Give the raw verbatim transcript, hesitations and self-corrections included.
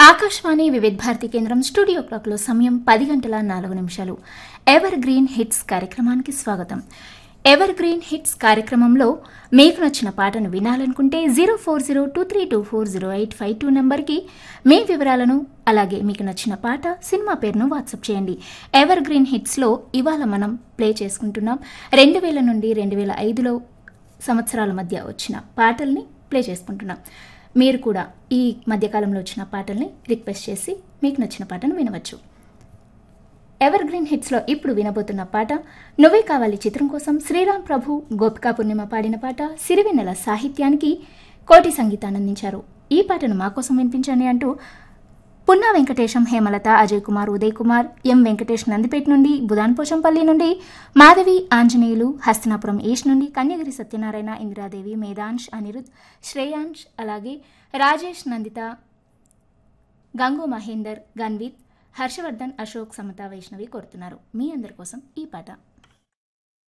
ఆకాశవాణి వివిధ భారతి కేంద్రం స్టూడియో క్లాక్లో సమయం పది గంటల నాలుగు నిమిషాలు. ఎవర్ గ్రీన్ హిట్స్ కార్యక్రమానికి స్వాగతం. ఎవర్ గ్రీన్ హిట్స్ కార్యక్రమంలో మీకు నచ్చిన పాటను వినాలనుకుంటే zero four zero two three two four zero eight five two నెంబర్కి మీ వివరాలను అలాగే మీకు నచ్చిన పాట సినిమా పేరును వాట్సాప్ చేయండి. ఎవర్ గ్రీన్ హిట్స్లో ఇవాళ మనం ప్లే చేసుకుంటున్నాం రెండు వేల నుండి రెండు వేల ఐదులో సంవత్సరాల మధ్య వచ్చిన పాటల్ని ప్లే చేసుకుంటున్నాం. మీరు కూడా ఈ మధ్యకాలంలో వచ్చిన పాటల్ని రిక్వెస్ట్ చేసి మీకు నచ్చిన పాటను వినవచ్చు. ఎవర్ గ్రీన్ హిట్స్లో ఇప్పుడు వినబోతున్న పాట నువ్వే కావాలి చిత్రం కోసం శ్రీరామ్ ప్రభు, గోపికా పూర్ణిమ పాడిన పాట. సిరివెన్నెల సాహిత్యానికి కోటి సంగీతాన్ని అందించారు. ఈ పాటను మా కోసం వినిపించండి అంటూ పున్నా వెంకటేశం, హేమలత, అజయ్ కుమార్, ఉదయ్ కుమార్, ఎం వెంకటేష్ నందిపేట నుండి, బుదాన్ పోచంపల్లి నుండి, మాధవి, ఆంజనేయులు, హస్తనాపురం ఈస్ట్ నుండి, కన్యగిరి సత్యనారాయణ, ఇందిరాదేవి, మేధాంష్, అనిరుద్, శ్రేయాంష్, అలాగే రాజేష్, నందిత, గంగు మహేందర్, గన్విత్, హర్షవర్ధన్, అశోక్, సమత, వైష్ణవి కోరుతున్నారు. మీ అందరి కోసం ఈ పాట.